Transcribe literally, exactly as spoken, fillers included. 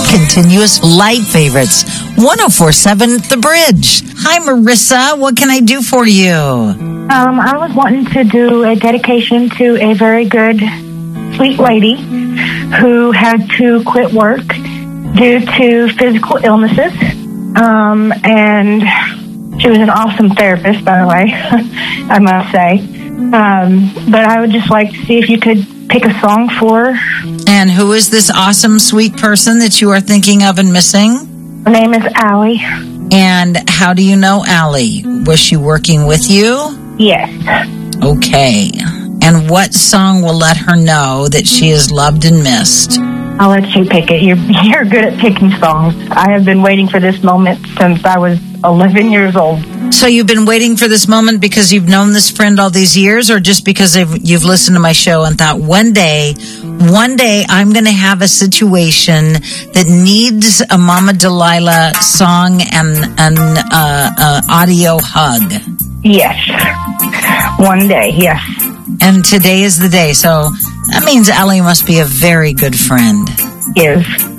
Continuous Light Favorites, one oh four point seven The Bridge. Hi, Marissa. What can I do for you? Um, I was wanting to do a dedication to a very good, sweet lady who had to quit work due to physical illnesses. Um, and she was an awesome therapist, by the way, I must say. Um, but I would just like to see if you could pick a song for her. And who is this awesome, sweet person that you are thinking of and missing? Her name is Allie. And how do you know Allie? Was she working with you? Yes. Okay. And what song will let her know that she is loved and missed? I'll let you pick it. You're, you're good at picking songs. I have been waiting for this moment since I was eleven years old. So you've been waiting for this moment because you've known this friend all these years, or just because you've listened to my show and thought, one day, one day I'm going to have a situation that needs a Mama Delilah song and an uh, uh, audio hug? Yes. One day, yes. And today is the day. So that means Ellie must be a very good friend. Is.